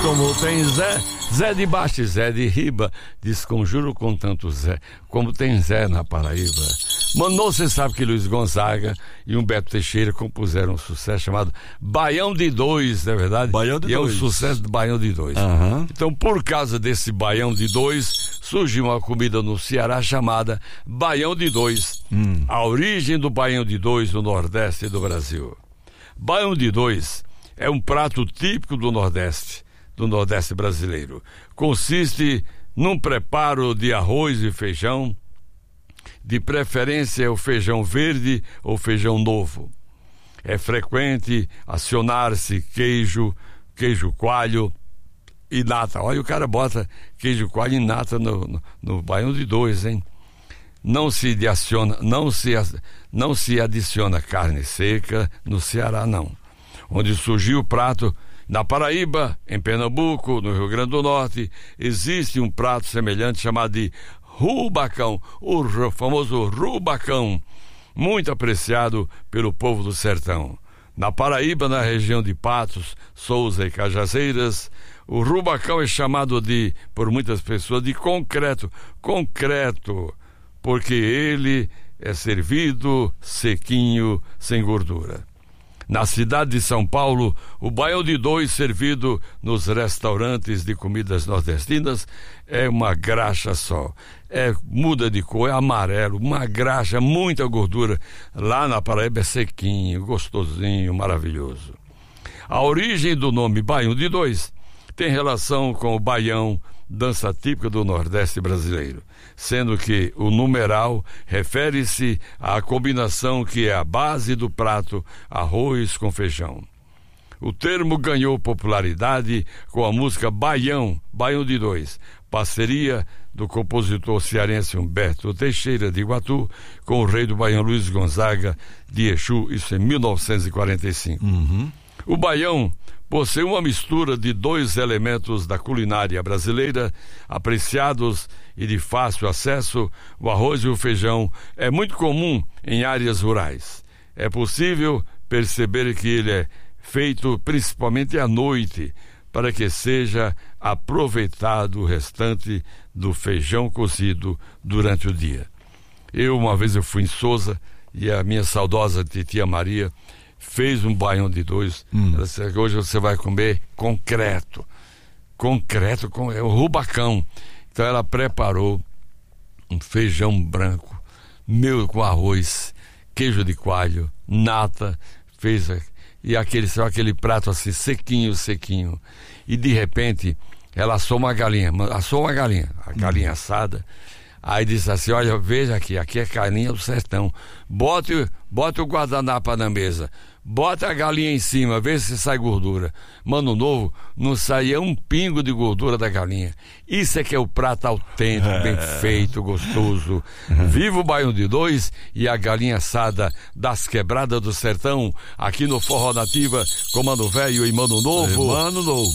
como tem Zé de baixo e Zé de riba, desconjuro com tanto Zé, como tem Zé na Paraíba. Mano, você sabe que Luiz Gonzaga e Humberto Teixeira compuseram um sucesso chamado Baião de Dois, não é verdade? Baião de Dois. É um sucesso do Baião de Dois. Então, por causa desse Baião de Dois, surgiu uma comida no Ceará chamada Baião de Dois. A origem do Baião de Dois no Nordeste do Brasil. Baião de Dois é um prato típico do Nordeste brasileiro. Consiste num preparo de arroz e feijão, de preferência o feijão verde ou feijão novo. É frequente acionar-se queijo coalho e nata. Olha, o cara bota queijo coalho e nata no Baião de Dois, hein? Não se adiciona carne seca no Ceará, não. Onde surgiu o prato, na Paraíba, em Pernambuco, no Rio Grande do Norte, existe um prato semelhante chamado de rubacão, o famoso rubacão, muito apreciado pelo povo do sertão. Na Paraíba, na região de Patos, Sousa e Cajazeiras, o rubacão é chamado por muitas pessoas de concreto, porque ele é servido sequinho, sem gordura. Na cidade de São Paulo, o Baião de Dois servido nos restaurantes de comidas nordestinas é uma graxa só. Muda de cor, é amarelo, uma graxa, muita gordura. Lá na Paraíba é sequinho, gostosinho, maravilhoso. A origem do nome Baião de Dois tem relação com o baião, dança típica do Nordeste brasileiro, sendo que o numeral refere-se à combinação que é a base do prato arroz com feijão. O termo ganhou popularidade com a música Baião de Dois, parceria do compositor cearense Humberto Teixeira de Iguatu com o rei do Baião Luiz Gonzaga de Exu, isso em 1945. O baião possui uma mistura de dois elementos da culinária brasileira, apreciados e de fácil acesso. O arroz e o feijão é muito comum em áreas rurais. É possível perceber que ele é feito principalmente à noite, para que seja aproveitado o restante do feijão cozido durante o dia. Uma vez eu fui em Sousa e a minha saudosa titia Maria fez um Baião de Dois. Ela disse: hoje você vai comer concreto, é o rubacão. Então ela preparou um feijão branco, com arroz, queijo de coalho, nata, e aquele prato assim, sequinho. E de repente ela assou uma galinha, a galinha assada. Aí disse assim: olha, veja aqui é galinha do sertão. Bota o guardanapo na mesa, bota a galinha em cima, vê se sai gordura. Mano Novo, não saía um pingo de gordura da galinha. Isso é que é o prato autêntico, bem feito, gostoso. Viva o Baião de Dois e a galinha assada das quebradas do sertão, aqui no Forró Nativa, com Mano Velho e Mano Novo. Mano Novo.